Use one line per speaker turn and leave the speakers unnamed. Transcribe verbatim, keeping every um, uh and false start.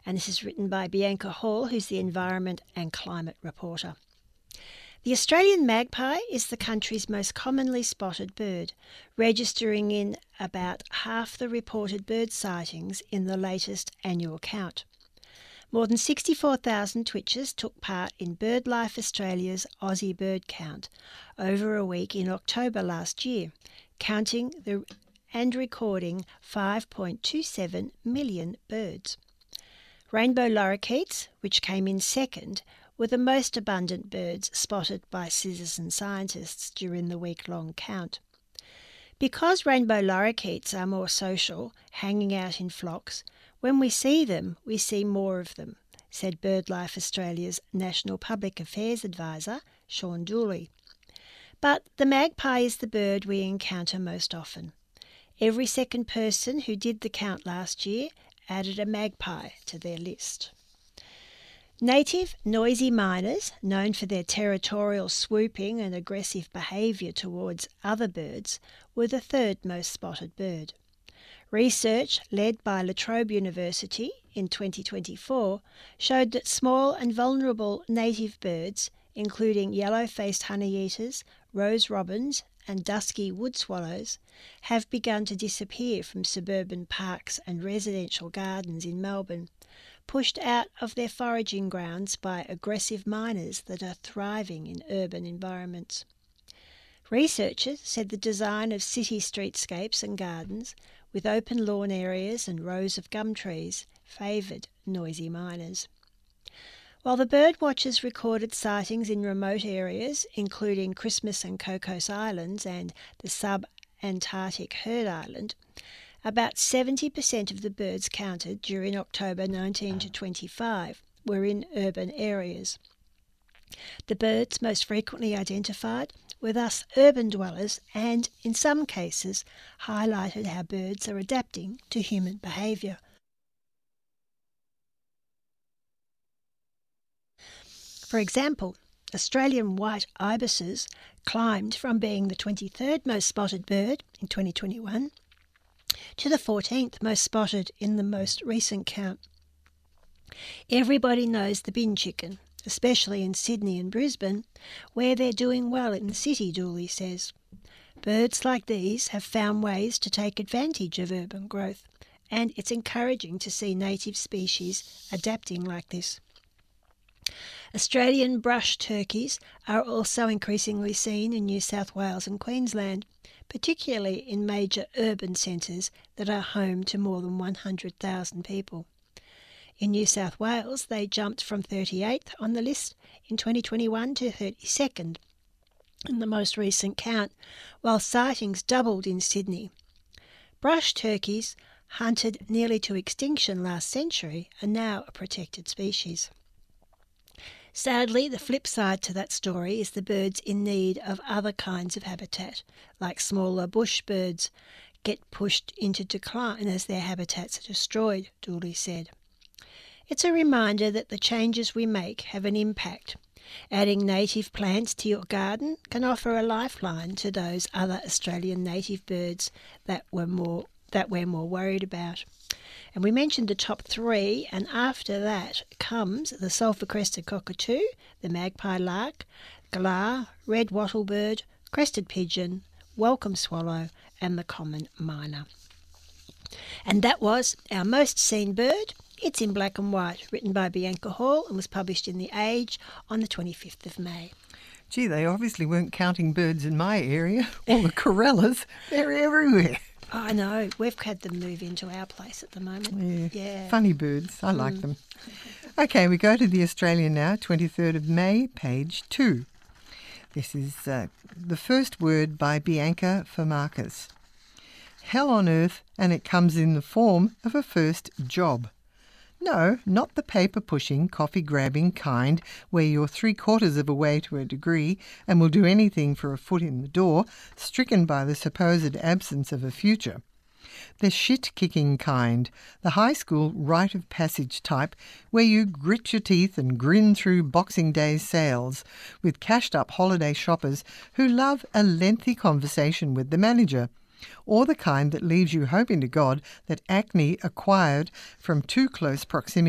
And this is written by Bianca Hall, who's the environment and climate reporter. The Australian magpie is the country's most commonly spotted bird, registering in about half the reported bird sightings in the latest annual count. More than sixty-four thousand twitchers took part in BirdLife Australia's Aussie Bird Count over a week in October last year, counting the, and recording five point two seven million birds. Rainbow lorikeets, which came in second, were the most abundant birds spotted by citizen scientists during the week-long count. Because rainbow lorikeets are more social, hanging out in flocks, when we see them, we see more of them, said BirdLife Australia's National Public Affairs Advisor, Sean Dooley. But the magpie is the bird we encounter most often. Every second person who did the count last year added a magpie to their list. Native noisy miners, known for their territorial swooping and aggressive behaviour towards other birds, were the third most spotted bird. Research led by La Trobe University in twenty twenty-four showed that small and vulnerable native birds, including yellow-faced honeyeaters, rose robins and dusky wood swallows, have begun to disappear from suburban parks and residential gardens in Melbourne, pushed out of their foraging grounds by aggressive miners that are thriving in urban environments. Researchers said the design of city streetscapes and gardens, with open lawn areas and rows of gum trees, favoured noisy miners. While the birdwatchers recorded sightings in remote areas, including Christmas and Cocos Islands and the sub-Antarctic Heard Island, about seventy percent of the birds counted during October nineteen to twenty-five were in urban areas. The birds most frequently identified were thus urban dwellers and, in some cases, highlighted how birds are adapting to human behaviour. For example, Australian white ibises climbed from being the twenty-third most spotted bird in twenty twenty-one to the fourteenth most spotted in the most recent count. Everybody knows the bin chicken, especially in Sydney and Brisbane, where they're doing well in the city, Dooley says. Birds like these have found ways to take advantage of urban growth, and it's encouraging to see native species adapting like this. Australian brush turkeys are also increasingly seen in New South Wales and Queensland, particularly in major urban centres that are home to more than one hundred thousand people. In New South Wales, they jumped from thirty-eighth on the list in twenty twenty-one to thirty-second in the most recent count, while sightings doubled in Sydney. Brush turkeys, hunted nearly to extinction last century, are now a protected species. Sadly, the flip side to that story is the birds in need of other kinds of habitat, like smaller bush birds, get pushed into decline as their habitats are destroyed, Dooley said. It's a reminder that the changes we make have an impact. Adding native plants to your garden can offer a lifeline to those other Australian native birds that we're more, that we're more worried about. And we mentioned the top three, and after that comes the sulphur-crested cockatoo, the magpie lark, galah, red wattlebird, crested pigeon, welcome swallow, and the common myna. And that was our most seen bird. It's in black and white, written by Bianca Hall and was published in The Age on the twenty-fifth of May.
Gee, they obviously weren't counting birds in my area. All the corellas, they're everywhere.
Oh, I know. We've had them move into our place at the moment.
Yeah.
Yeah.
Funny birds. I like
Mm.
them. Okay, we go to The Australian now, twenty-third of May, page two. This is uh, the first word by Bianca Farmakis. Hell on earth, and it comes in the form of a first job. No, not the paper-pushing, coffee-grabbing kind where you're three-quarters of a way to a degree and will do anything for a foot in the door, stricken by the supposed absence of a future. The shit-kicking kind, the high school rite of passage type where you grit your teeth and grin through Boxing Day sales with cashed-up holiday shoppers who love a lengthy conversation with the manager, or the kind that leaves you hoping to God that acne acquired from too close proximity